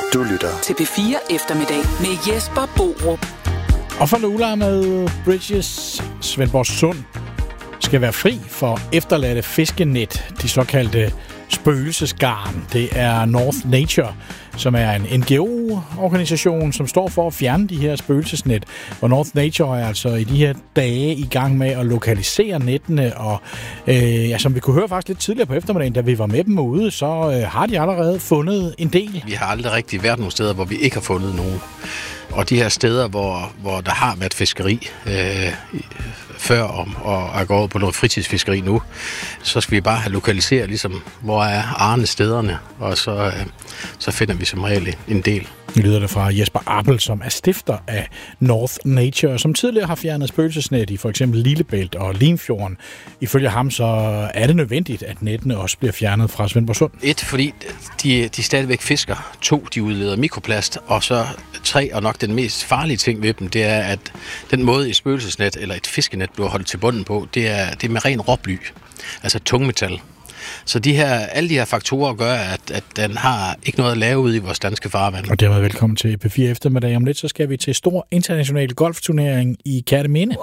Du lytter til P4 Eftermiddag med Jesper Borup. Og for Lula med Bridges Svendborg Sund skal være fri for efterladte fiskenet, de såkaldte spøgelsesgarn. Det er North Nature, som er en NGO-organisation, som står for at fjerne de her spøgelsesnet. Og North Nature er altså i de her dage i gang med at lokalisere nettene, og som vi kunne høre faktisk lidt tidligere på eftermiddagen, da vi var med dem ude, så har de allerede fundet en del. Vi har aldrig rigtig været nogle steder, hvor vi ikke har fundet nogen. Og de her steder, hvor der har været fiskeri før og er gået på noget fritidsfiskeri nu, så skal vi bare have lokaliseret, ligesom, hvor er Arne stederne, og så finder vi som regel en del. Nu lyder det fra Jesper Appel, som er stifter af North Nature, som tidligere har fjernet spøgelsesnet i for eksempel Lillebælt og Limfjorden. Ifølge ham så er det nødvendigt, at nettene også bliver fjernet fra Svendborg Sund. 1, fordi de stadigvæk fisker. 2, de udleder mikroplast. Og så 3, og nok den mest farlige ting ved dem, det er, at den måde et spøgelsesnet eller et fiskenet bliver holdt til bunden på, det er med ren råbly, altså tungmetal. Så alle de her faktorer gør, at den har ikke noget at lave ude i vores danske farvand. Og dermed velkommen til P4 Eftermiddag. Om lidt så skal vi til stor international golfturnering i Kerteminde.